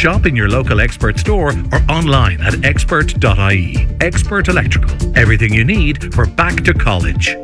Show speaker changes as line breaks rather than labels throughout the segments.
Shop in your local Expert store or online at expert.ie. Expert Electrical. Everything you need for back to college.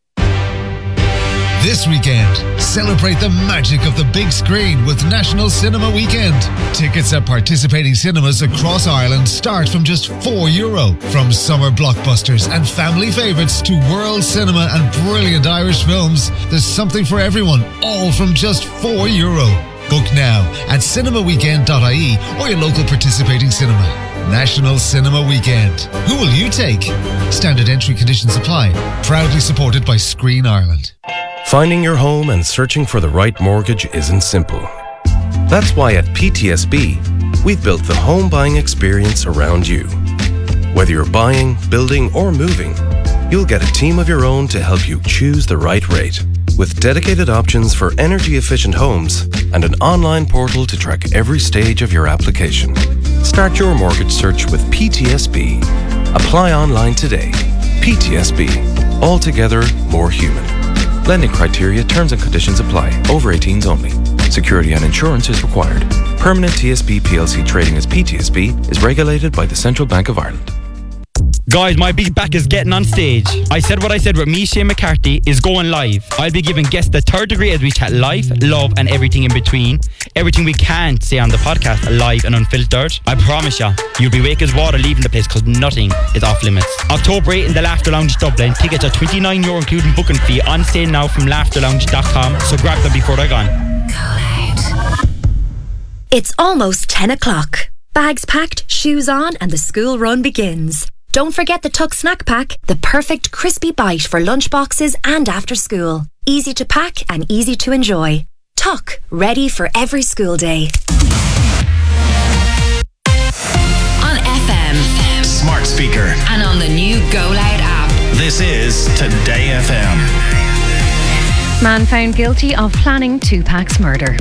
This weekend, celebrate the magic of the big screen with National Cinema Weekend. Tickets at participating cinemas across Ireland start from just €4. From summer blockbusters and family favourites to world cinema and brilliant Irish films, there's something for everyone, all from just €4. Book now at cinemaweekend.ie or your local participating cinema. National Cinema Weekend. Who will you take? Standard entry conditions apply. Proudly supported by Screen Ireland.
Finding your home and searching for the right mortgage isn't simple. That's why at PTSB, we've built the home buying experience around you. Whether you're buying, building, or moving, you'll get a team of your own to help you choose the right rate. With dedicated options for energy-efficient homes and an online portal to track every stage of your application. Start your mortgage search with PTSB. Apply online today. PTSB. Altogether more human. Lending criteria, terms and conditions apply. Over 18s only. Security and insurance is required. Permanent TSB PLC trading as PTSB is regulated by the Central Bank of Ireland.
Guys, my big back is getting on stage. I said what I said with me, Shane McCarthy, is going live. I'll be giving guests the third degree as we chat life, love and everything in between. Everything we can't say on the podcast, live and unfiltered. I promise you, you'll be wake as water leaving the place because nothing is off limits. October 8 in the Laughter Lounge Dublin. Tickets are €29 including booking fee. On sale now from laughterlounge.com, so grab them before they're gone.
It's almost 10 o'clock. Bags packed, shoes on and the school run begins. Don't forget the Tuck Snack Pack, the perfect crispy bite for lunch boxes and after school. Easy to pack and easy to enjoy. Tuck, ready for every school day.
On FM,
smart speaker,
and on the new Go Loud app.
This is Today FM.
Man found guilty of planning Tupac's murder.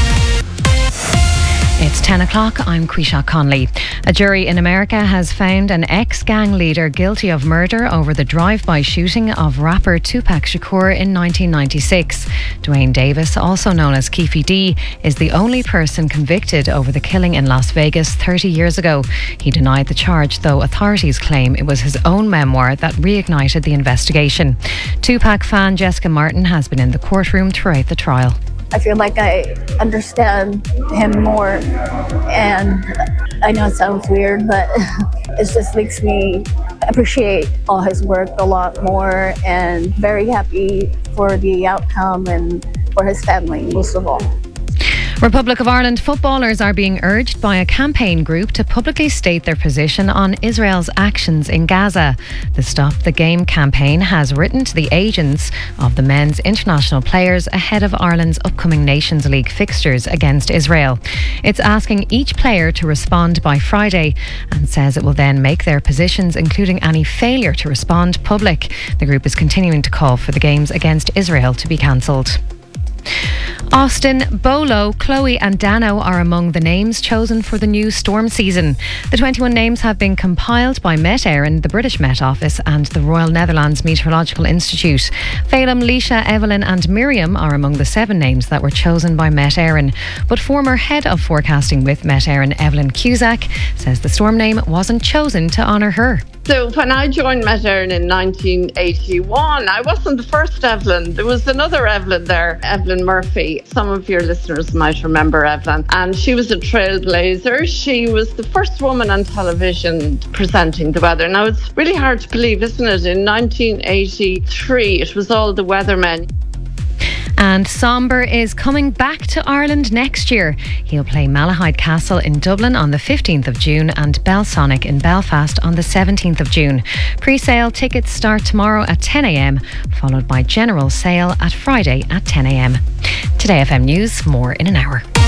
It's 10 o'clock, I'm Quisha Conley. A jury in America has found an ex-gang leader guilty of murder over the drive-by shooting of rapper Tupac Shakur in 1996. Dwayne Davis, also known as Keefe D, is the only person convicted over the killing in Las Vegas 30 years ago. He denied the charge, though authorities claim it was his own memoir that reignited the investigation. Tupac fan Jessica Martin has been in the courtroom throughout the trial.
I feel like I understand him more, and I know it sounds weird, but it just makes me appreciate all his work a lot more, and very happy for the outcome and for his family most of all.
Republic of Ireland footballers are being urged by a campaign group to publicly state their position on Israel's actions in Gaza. The Stop the Game campaign has written to the agents of the men's international players ahead of Ireland's upcoming Nations League fixtures against Israel. It's asking each player to respond by Friday and says it will then make their positions, including any failure to respond, public. The group is continuing to call for the games against Israel to be cancelled. Austin, Bolo, Chloe and Dano are among the names chosen for the new storm season. The 21 names have been compiled by Met Éireann, the British Met Office and the Royal Netherlands Meteorological Institute. Phelim, Leisha, Evelyn and Miriam are among the 7 names that were chosen by Met Éireann. But former head of forecasting with Met Éireann, Evelyn Cusack, says the storm name wasn't chosen to honour her.
So when I joined Met Éireann in 1981, I wasn't the first Evelyn. There was another Evelyn there, Evelyn Murphy. Some of your listeners might remember Evelyn. And she was a trailblazer. She was the first woman on television presenting the weather. Now, it's really hard to believe, isn't it? In 1983, it was all the weathermen.
And Somber is coming back to Ireland next year. He'll play Malahide Castle in Dublin on the 15th of June and Belsonic in Belfast on the 17th of June. Pre-sale tickets start tomorrow at 10 a.m, followed by general sale at Friday at 10 a.m. Today FM News, more in an hour.